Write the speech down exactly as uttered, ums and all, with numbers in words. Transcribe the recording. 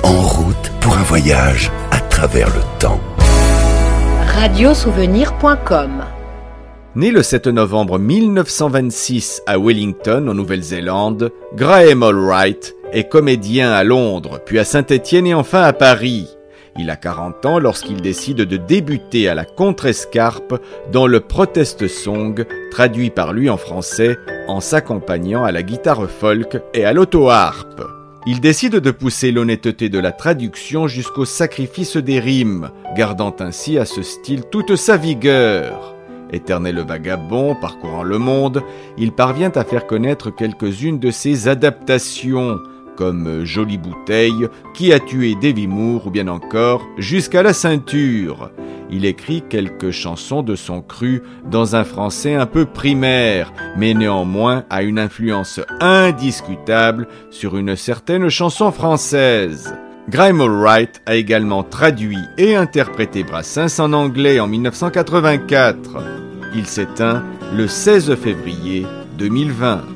En route pour un voyage à travers le temps. radio souvenir point com. Né le sept novembre mille neuf cent vingt-six à Wellington, en Nouvelle-Zélande, Graham Allwright est comédien à Londres, puis à Saint-Étienne et enfin à Paris. Il a quarante ans lorsqu'il décide de débuter à la contrescarpe dans le protest song, traduit par lui en français, en s'accompagnant à la guitare folk et à l'auto-harpe. Il décide de pousser l'honnêteté de la traduction jusqu'au sacrifice des rimes, gardant ainsi à ce style toute sa vigueur. Éternel vagabond, parcourant le monde, il parvient à faire connaître quelques-unes de ses adaptations, comme Jolie bouteille, Qui a tué Davy Moore ou bien encore Jusqu'à la ceinture. Il écrit quelques chansons de son cru dans un français un peu primaire, mais néanmoins a une influence indiscutable sur une certaine chanson française. Graham Allwright a également traduit et interprété Brassens en anglais en mille neuf cent quatre-vingt-quatre. Il s'éteint le seize février deux mille vingt.